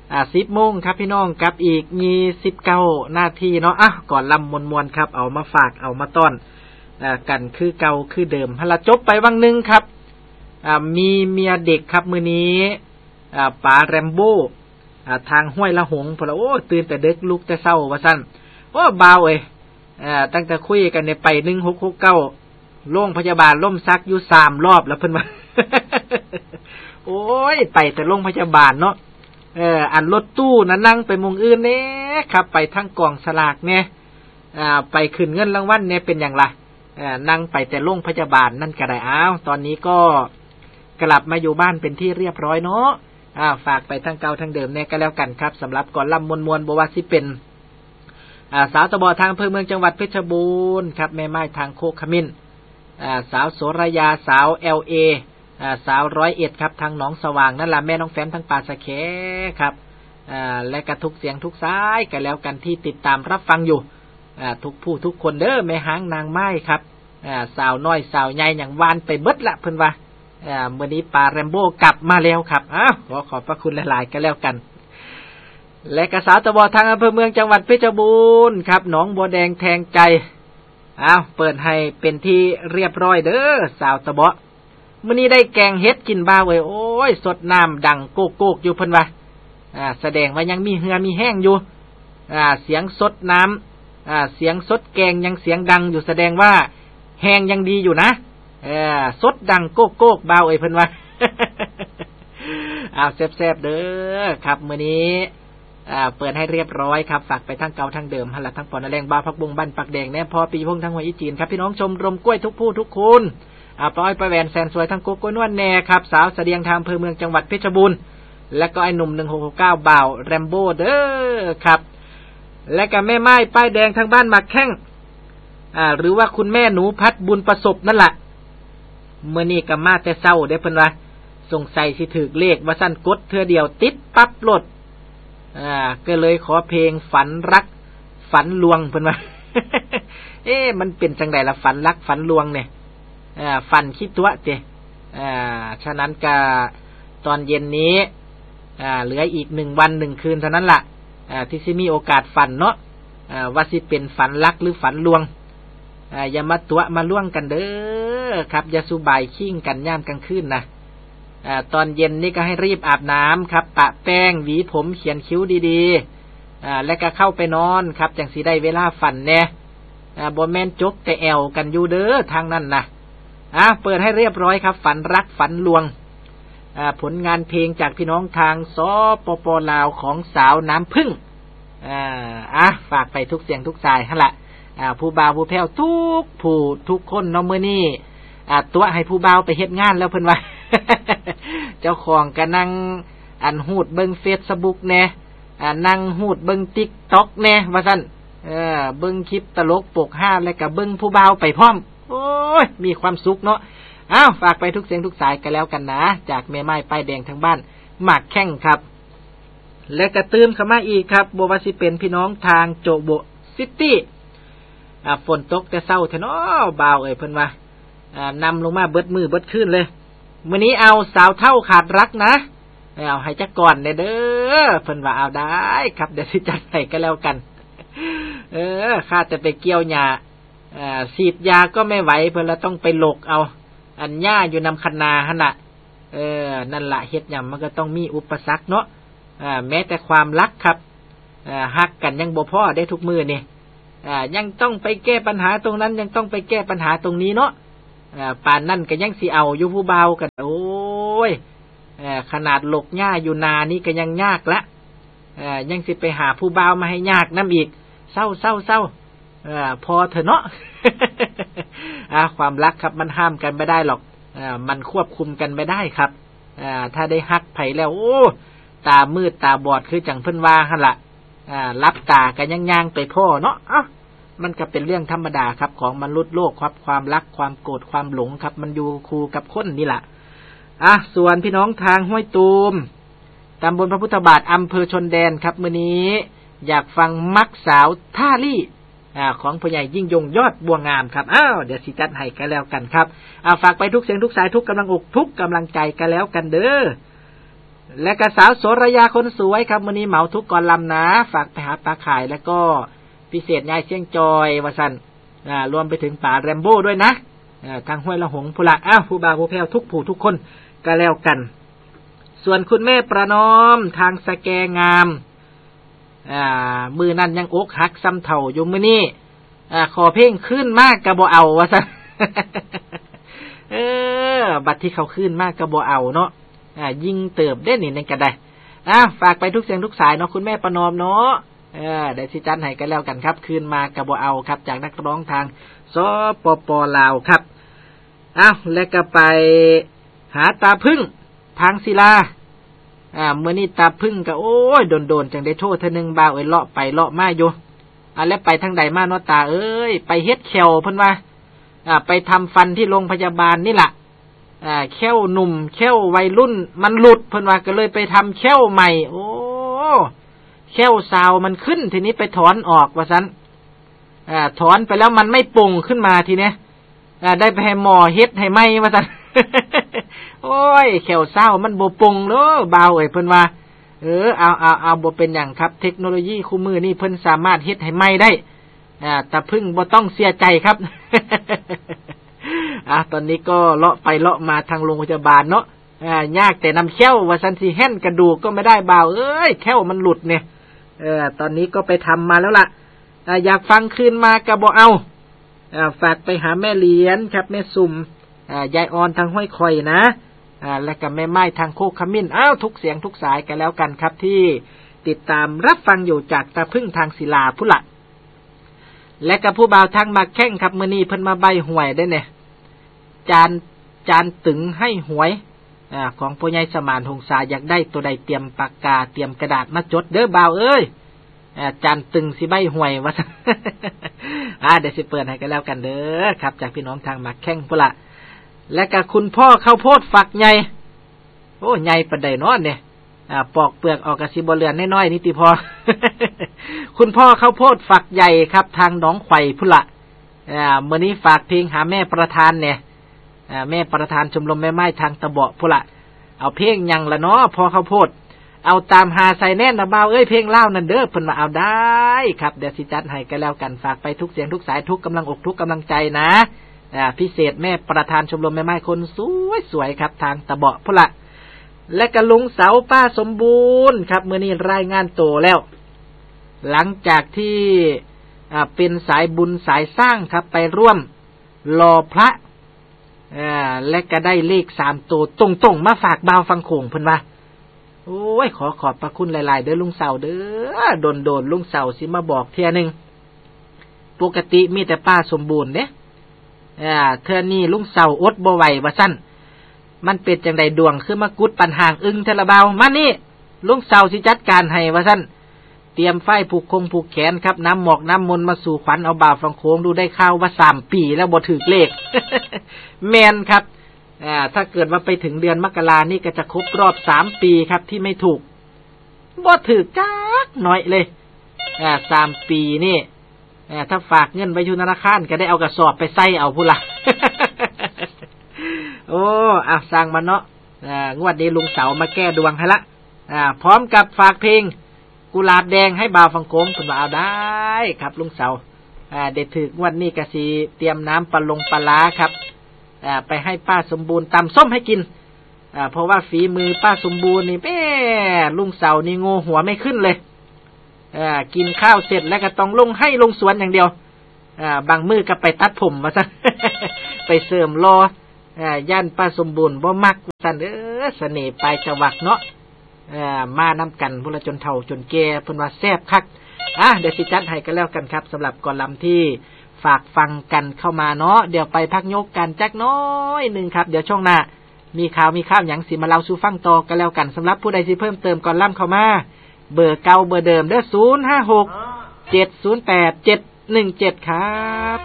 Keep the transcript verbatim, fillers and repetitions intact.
อ่าสิบโมงครับพี่น้องกับอีกยี่สิบเก้านาทีเนาะอ่ะก่อนลำมวลๆครับเอามาฝากเอามาต้อนอ่ากันคือเก่าคือเดิมฮะละจบไปวังนึงครับอ่ามีเมียเด็กครับมื้อนี้อ่าป๋าแรมโบ้อ่าทางห้วยละหงพุ่นโอ้ตื่นแต่ดึกลุกแต่เช้าว่าซั่นโอ้บ่าวเอ้ยอ่าตั้งแต่คุยกันเนี่ยไปหนึ่งหกหกเก้าโรงพยาบาลล่มซักอยู่สามรอบแล้วเพิ่นว่า โอ้ยไปแต่โรงพยาบาลเนาะเอออันรถตู้นั้นนั่งไปมุงอื่นเน่ครับไปทั้งกองสลากเนี่ยอ่าไปขึ้นเงินรางวัลเนี่ยเป็นอย่างไรอ่านั่งไปแต่โรงพยาบาลนั่นก็ได้อ้าวตอนนี้ก็กลับมาอยู่บ้านเป็นที่เรียบร้อยเนาะอ่าฝากไปทั้งเก่าทั้งเดิมเนี่ยก็แล้วกันครับสำหรับก่อนลำมวลมวลบวาสิเป็นอ่าสาวตะบอทางอำเภอเมืองจังหวัดเพชรบูรณ์ครับแม่ไม้ทางโคกขมิ้นอ่าสาวโสรยาสาวเอลเออ่าสาวร้อยเอ็ดครับทางหนองสว่างนั่นแหละแม่น้องแฟมทั้งป่าสะแขครับอ่าและกระทุกเสียงทุกสายกันแล้วกันที่ติดตามรับฟังอยู่อ่าทุกผู้ทุกคนเด้อแม่หางนางไม้ครับอ่าสาวน้อยสาวใหญ่อย่างวานไปเบิดละเพิ่นว่าอ่ามื้อนี้ปาแรมโบ้กลับมาแล้วครับอ้าวขอขอบพระคุณหลายๆกันแล้วกันและกระสาวตะบอทางอำเภอเมืองจังหวัดเพชรบูรณ์ครับหนองบัวแดงแทงใจอ้าวเปิดให้เป็นที่เรียบร้อยเด้อสาวตะบอมื้อนี้ได้แกงเฮ็ดกินบ้าเว้ยโอ้ยสดน้ำดังโกกๆอยู่เพิ่นว่าอ่าแสดงว่ายังมีเหือมีแห้งอยู่อ่าเสียงสดน้ำอ่าเสียงสดแกงยังเสียงดังอยู่แสดงว่าแห้งยังดีอยู่นะเออสดดังโกกๆบ้าเอ้ยเพิ่นว่า อ้าวแซ่บๆเด้อครับมื้อนี้อ่าเปิดให้เรียบร้อยครับฝากไปทั้งเก่าทั้งเดิมหั่นล่ะทั้งปอนแรงบ้าพักบุงบ้านปักแดงแน่พอปีพงทั้งหัวอีจีนครับพี่น้องชมรมกล้วยทุกผู้ทุกคนอ่าป้อยประแวนแสนสวยทั้งกุ๊กก้วยนวลแน่ครับสาวเสดียงทางอำเภอเมืองจังหวัดเพชรบูรณ์และก็ไอ้หนุ่มหนึ่งหกหกเก้าบ่าวแรมโบ้เด้อครับและก็แม่ไม้ป้ายแดงทางบ้านหมักแข้งอ่าหรือว่าคุณแม่หนูพัดบุญประสบนั่นแหละเมื่อนี้ก็มาแต่เศร้าเด้อเพิ่นว่าสงสัยสิถูกเลขว่าสั้นกดเทื่อเดียวติดปั๊บโลดอ่าก็เลยขอเพลงฝันรักฝันลวงเพิ่นว่า เอ๊ะมันเป็นจังได๋ล่ะฝันรักฝันลวงเนี่ยอ่าฝันคิดตัวเจอ่าฉะนั้นก็ตอนเย็นนี้อ่าเหลืออีกหนึ่งวันหนึ่งคืนเท่านั้นล่ะอ่าที่สิมีโอกาสฝันเนาะอ่าว่าสิเป็นฝันรักหรือฝันลวงอ่าอย่ามาตัวมาล่วงกันเด้อครับอย่าสุบายขิ้งกันยามกลางคืนนะอ่าตอนเย็นนี่ก็ให้รีบอาบน้ำครับปะแป้งหวีผมเขียนคิ้วดีๆอ่าแล้วก็เข้าไปนอนครับจังสิได้เวลาฝันแน่อ่าบ่แม่นจกแต่แอวกันอยู่เด้อทางนั้นนะอ่ะเปิดให้เรียบร้อยครับฝันรักฝันลวงอ่าผลงานเพลงจากพี่น้องทางสปปลาวของสาวน้ำพึ่งอ่าอ่ะฝากไปทุกเสียงทุกสายหั่นล่ะอ่าผู้บ่าวผู้แพ้วทุกผู้ทุกคนเนาะมื้อนี้อ่าตัวให้ผู้บ่าวไปเฮ็ดงานแล้วเพิ่นว่า เจ้าของก็นั่งอันหูดเบิ่ง Facebook แน่อ่านั่งหูดเบิ่ง TikTok แน่ว่าซั่นเออเบิ่งคลิปตลกปกฮาแล้วก็เบิ่งผู้บ่าวไปพร้อมโอ้ยมีความสุขเนาะอ้าวฝากไปทุกเสียงทุกสายกันแล้วกันนะจากแม่ไม้ป้ายแดงทางบ้านหมากแข้งครับและกระตื้มเข้ามาอีกครับบ่ว่าสิเป็นพี่น้องทางโจโบซิตี้อ่าฝนตกแต่เช้าแท้เนาะบ่าวเอ้ยเพิ่นว่าอ่านำลงมาเบิดมือเบิดคืนเลยมื้อนี้เอาสาวเท่าขาดรักนะเอาให้จักก่อนเด้อเพิ่นว่าเอาได้ครับเดี๋ยวสิจัดให้ก็แล้วกันเออข้าแต่ไปเกี่ยวหญ้าอ่าฉีดยาก็ไม่ไหวเพิ่นละต้องไปหลกเอาอันหญ้าอยู่นำคันนาหั่นน่ะเออนั่นล่ะเฮ็ดหยังมันก็ต้องมีอุปสรรคเนาะอ่าแม้แต่ความรักครับอ่าฮักกันยังบ่พอได้ทุกมื้อนี่อ่ายังต้องไปแก้ปัญหาตรงนั้นยังต้องไปแก้ปัญหาตรงนี้เนาะอ่าป่านนั้นก็ยังสิเอาอยู่ผู้บ่าวกันโอ้ยอ่าขนาดหลกหญ้าอยู่นานี่ก็ยังยากละอ่ายังสิไปหาผู้บ่าวมาให้ยากนำอีกเศร้าๆๆอ่าพอเถอะเนาะ อ่าความรักครับมันห้ามกันไม่ได้หรอกอ่ามันควบคุมกันไม่ได้ครับอ่าถ้าได้ฮักไผแล้วโอ้ตามืดตาบอดคือจังเพิ่นว่าหั่นล่ะอ่ารับตากันย่างๆไปพ่อเนาะอ่ะมันก็เป็นเรื่องธรรมดาครับของมนุษย์โลกครับความรักความโกรธความหลงครับมันอยู่คู่กับคนนี่แหละอ่ะส่วนพี่น้องทางห้วยตูมตำบลพระพุทธบาทอำเภอชนแดนครับมื้อนี้อยากฟังมักสาวท่าลี่อ่าของผู้ใหญ่ยิ่งยงยอดบัวงามครับอ้าวเดี๋ยวสิจัดให้กันแล้วกันครับอ่าฝากไปทุกเสียงทุกสายทุกกำลังอกทุกกำลังใจกันแล้วกันเด้อและก็สาวโสระยาคนสวยครับมื้อนี้เหมาทุกก่อนลำนะฝากไปหาปลาขายแล้วก็พิเศษยายเชียงจอยว่าซั่นอ่ารวมไปถึงป่าแรมโบ้ด้วยนะอ่าทางห้วยละหงพุละอ้าวผู้บ่าวผู้แพ้วทุกผู้ทุกคนก็แล้วกันส่วนคุณแม่ประนอมทางสแกงามอ่ามือนั้นยังอกหักซ้ำเท่าอยู่มื้อนี้อ่าขอเพลงขึ้นมากก็บ่เอาว่าซั่น เออบัดที่เขาขึ้นมากก็บ่เอาเนาะอ่ายิ่งเติบได้นี่นั่นก็ได้อ้าวฝากไปทุกเสียงทุกสายเนาะคุณแม่ประนอมเนาะเออได้สิจัดให้กันแล้วกันครับคืนมาก็บ่เอาครับจากนักร้องทางสปป.ลาวครับอ้าวแล้วก็ไปหาตาพึ่งทางศิลาอ่ามื้อนี้ตาพึ่งก็โอ้ยโดนๆจังได้โทษเทื่อนึงบ่าวเอ้ยเลาะไปเลาะมาอยู่อ่าแล้วไปทางใดมาเนาะตาเอ้ยไปเฮ็ดแขวเพิ่นว่าอ่าไปทำฟันที่โรงพยาบาลนี่ล่ะอ่าแข้วหนุ่มแข้ววัยรุ่นมันหลุดเพิ่นว่าก็เลยไปทำแข้วใหม่โอ้แข้วซาวมันขึ้นทีนี้ไปถอนออกว่าซั่นอ่าถอนไปแล้วมันไม่ป่งขึ้นมาทีเนี้ยอ่าได้ไปให้หมอเฮ็ดให้ใหม่ว่าซั่น โอ้ยแข้วซาวมันบ่ป่งเด้อบ่าวเอ้ยเพิ่นว่าเออเอาเอาเอาบ่เป็นหยังครับเทคโนโลยีคู่มือนี่เพิ่นสามารถเฮ็ดให้ใหม่ได้อ่าแต่พึ่งบ่ต้องเสียใจครับ อ่ะตอนนี้ก็เลาะไปเลาะมาทางโรงพยาบาลเนาะอ่ายากแต่นำแข้วว่าซั่นสิแห่นกระดูกก็ไม่ได้บ่าวเอ้ยแข้วมันหลุดเนี่ยเออตอนนี้ก็ไปทำมาแล้วล่ะอ่าอยากฟังคืนมาก็บ่เอาอ่าฝากไปหาแม่เหรียญครับแม่สุ่มอ่ายายออนทางห้วยคอยนะอ่าและก็แม่ไม้ทางโคกขมิ้นอ้าวทุกเสียงทุกสายกันแล้วกันครับที่ติดตามรับฟังอยู่จากตาพึ่งทางศิลาพุ่นล่ะและก็ผู้บ่าวทางมาแข่งครับมื้อนี้เพิ่นมาใบหวยได้เนี่ยจานจานตึงให้หวยอ่าของพ่อใหญ่สมานหงษาอยากได้ตัวใดเตรียมปากกาเตรียมกระดาษมาจดเด้อบ่าวเอ้ยอ่าจานตึงสิใบหวยว่า อ่าเดี๋ยวสิเปิดให้กันแล้วกันเด้อครับจากพี่น้องทางมาแข่งพุ่นล่ะและก็คุณพ่อข้าวโพดฝักใหญ่โอ้ใหญ่ปานใดเนาะเนี่ยอ่าปอกเปลือกออกก็สิบ่เหลือน้อยๆนี่ติพอ คุณพ่อข้าวโพดฝักใหญ่ครับทางหนองไข่พุ่นล่ะอ่ามื้อนี้ฝากเพลงหาแม่ประธานเนี่ยอ่าแม่ประธานชมรมแม่ไม้ทางตะเบาะพุ่นล่ะเอาเพลงหยังล่ะเนาะพ่อข้าวโพดเอาตามหาใส่แน่นนะบ่าวเอ้ยเพลงลาวนั่นเด้อเพิ่นว่าเอาได้ครับเดี๋ยวสิจัดให้กันแล้วกันฝากไปทุกเสียงทุกสายทุกกำลังอกทุกกำลังใจนะอ่าพิเศษแม่ประธานชมรมแม่ไม้คนสวยๆครับทางตะเบาะพุ่นล่ะและก็ลุงเสาป้าสมบูรณ์ครับมื้อนี้รายงานตัวแล้วหลังจากที่อ่าเป็นสายบุญสายสร้างครับไปร่วมรอพระอ่าและก็ได้เลขสามตัวตรงๆมาฝากบ่าวฟังโขงเพิ่นว่าโอ้ยขอขอบพระคุณหลายๆเด้อลุงเสาเด้อโดนๆลุงเสาสิมาบอกเที่ยนึงปกติมีแต่ป้าสมบูรณ์เด้อ่าเทื่อนี้ลุงเสาอดบ่ไหวว่าซั่นมันเป็นจังไดดวงคือมากุดปันห่างอึ้งเทละเบามานี่ลุงเสาสิจัดการให้ว่าซั่นเตรียมไฟผูกคงผูกแขนครับน้ำหมอกน้ำมนต์มาสู่ขวัญเอาบ่าวฟังโค้งดูได้ข่าวว่าสามปีแล้วบ่ถูกเลข แม่นครับอ่าถ้าเกิดว่าไปถึงเดือนมกรานี่ก็จะครบรอบสามปีครับที่ไม่ถูกบ่ถูกจักหน่อยเลยอ่าสามปีนี่อ่าถ้าฝากเงินไว้อยู่ธนาคารก็ได้เอากระสอบไปใส่เอาพุ่นล่ะ โอ้อ่ะสร้างมันเนาะอ่างวดนี้ลุงเสามาแก้ดวงให้ละอ่าพร้อมกับฝากเพลงกุหลาบแดงให้บ่าวฟังโขงเพิ่นว่าเอาได้ครับลุงเสาอ่าเด็ดถึกงวดนี้ก็สิเตรียมน้ำปลาลงปลาร้าครับอ่าไปให้ป้าสมบูรณ์ตำส้มให้กินอ่าเพราะว่าฝีมือป้าสมบูรณ์นี่แม่ลุงเสานี่โง่หัวไม่ขึ้นเลยอ่ากินข้าวเสร็จแล้วก็ต้องลงให้ลงสวนอย่างเดียวอ่าบางมื้อก็ไปตัดผมมาซะ ไปเสริมรออ่าย่านป้าสมบูรณ์บ่มักซั่นเด้อเสน่ห์ปลายจวักเนาะอ่ามานำกันพุ่นละจนเฒ่าจนแก่เพิ่นว่าแซ่บคักอ่ะเดี๋ยวสิจัดให้กันแล้วกันครับสำหรับกอลัมน์ที่ฝากฟังกันเข้ามาเนาะเดี๋ยวไปพักยกกันจักน้อยนึงครับเดี๋ยวช่วงหน้ามีข่าวมีข้าวหยังสิมาเล่าสู่ฟังต่อกันแล้วกันสำหรับผู้ใดสิเพิ่มเติมกอลัมน์เข้ามาเบอร์เก่าเบอร์เดิมเด้อศูนย์ ห้า หก เจ็ด ศูนย์ แปด เจ็ด หนึ่ง เจ็ดครับ